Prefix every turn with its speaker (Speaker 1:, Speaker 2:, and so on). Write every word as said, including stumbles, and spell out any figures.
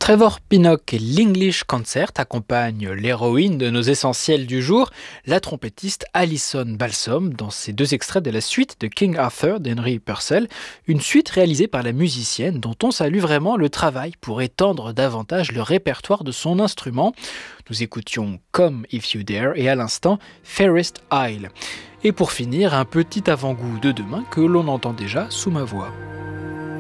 Speaker 1: Trevor Pinnock et l'English Concert accompagnent l'héroïne de nos essentiels du jour, la trompettiste Alison Balsom, dans ces deux extraits de la suite de King Arthur d'Henry Purcell, une suite réalisée par la musicienne dont on salue vraiment le travail pour étendre davantage le répertoire de son instrument. Nous écoutions Come If You Dare et à l'instant Fairest Isle. Et pour finir, un petit avant-goût de demain que l'on entend déjà sous ma voix.